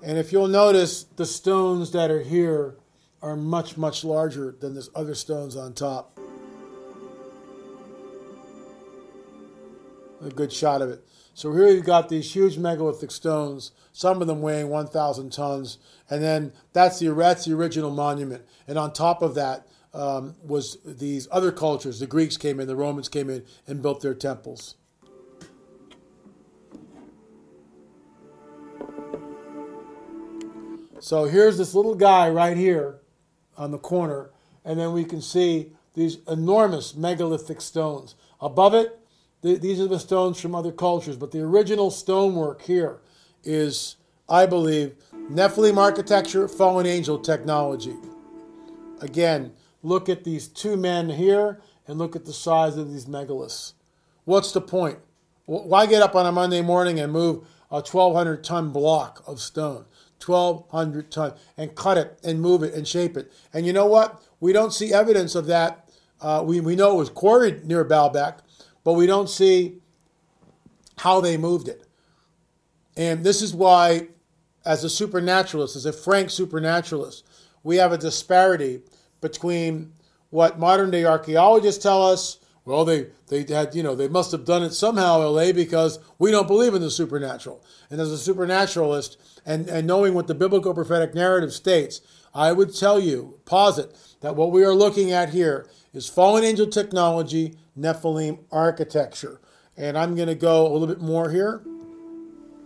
And if you'll notice, the stones that are here are much, much larger than the other stones on top. A good shot of it. So here you've got these huge megalithic stones, some of them weighing 1,000 tons, and then that's the original monument. And on top of that was these other cultures. The Greeks came in, the Romans came in and built their temples. So here's this little guy right here on the corner, and then we can see these enormous megalithic stones. Above it, these are the stones from other cultures, but the original stonework here is, I believe, Nephilim architecture, fallen angel technology. Again, look at these two men here and look at the size of these megaliths. What's the point? Why get up on a Monday morning and move a 1,200-ton block of stone? 1,200 ton, and cut it and move it and shape it. And you know what? We don't see evidence of that. We know it was quarried near Baalbek, but we don't see how they moved it. And this is why, as a supernaturalist, as a frank supernaturalist, we have a disparity between what modern day archaeologists tell us. Well, they had, they must have done it somehow, LA, because we don't believe in the supernatural. And as a supernaturalist, and knowing what the biblical prophetic narrative states, I would tell you, posit, that what we are looking at here is fallen angel technology, Nephilim architecture. And I'm going to go a little bit more here.